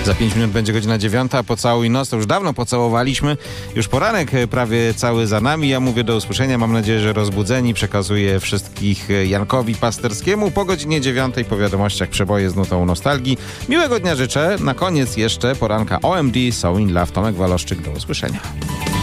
Za 5 minut będzie godzina 9, a Pocałuj Noc to już dawno pocałowaliśmy. Już poranek prawie cały za nami. Ja mówię do usłyszenia. Mam nadzieję, że rozbudzeni. Przekazuję wszystkich Jankowi Pasterskiemu. Po godzinie 9 po wiadomościach przeboje z nutą nostalgii. Miłego dnia życzę. Na koniec jeszcze poranka OMD So In Love. Tomek Waloszczyk. Do usłyszenia.